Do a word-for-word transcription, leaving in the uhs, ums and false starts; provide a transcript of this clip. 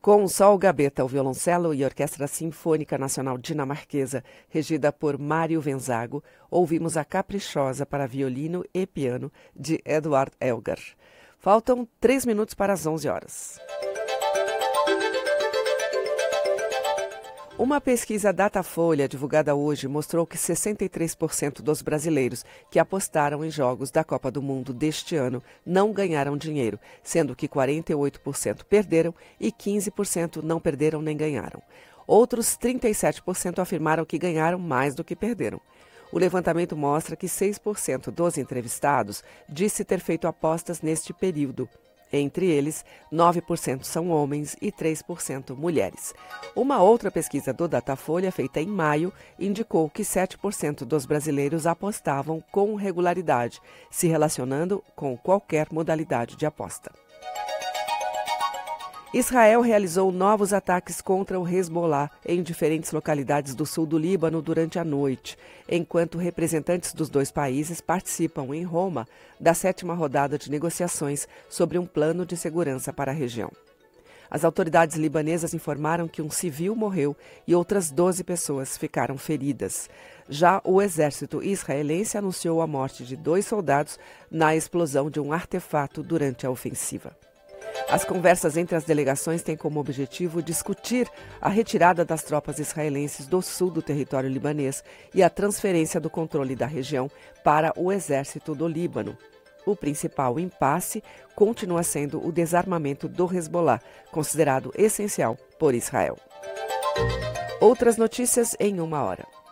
Com Sol Gabetta ao violoncelo e Orquestra Sinfônica Nacional Dinamarquesa, regida por Mário Venzago, ouvimos a Caprichosa para violino e piano, de Edward Elgar. Faltam três minutos para as onze horas. Uma pesquisa Datafolha divulgada hoje mostrou que sessenta e três por cento dos brasileiros que apostaram em jogos da Copa do Mundo deste ano não ganharam dinheiro, sendo que quarenta e oito por cento perderam e quinze por cento não perderam nem ganharam. Outros trinta e sete por cento afirmaram que ganharam mais do que perderam. O levantamento mostra que seis por cento dos entrevistados disse ter feito apostas neste período. Entre eles, nove por cento são homens e três por cento mulheres. Uma outra pesquisa do Datafolha, feita em maio, indicou que sete por cento dos brasileiros apostavam com regularidade, se relacionando com qualquer modalidade de aposta. Israel realizou novos ataques contra o Hezbollah em diferentes localidades do sul do Líbano durante a noite, enquanto representantes dos dois países participam em Roma da sétima rodada de negociações sobre um plano de segurança para a região. As autoridades libanesas informaram que um civil morreu e outras doze pessoas ficaram feridas. Já o exército israelense anunciou a morte de dois soldados na explosão de um artefato durante a ofensiva. As conversas entre as delegações têm como objetivo discutir a retirada das tropas israelenses do sul do território libanês e a transferência do controle da região para o exército do Líbano. O principal impasse continua sendo o desarmamento do Hezbollah, considerado essencial por Israel. Outras notícias em uma hora.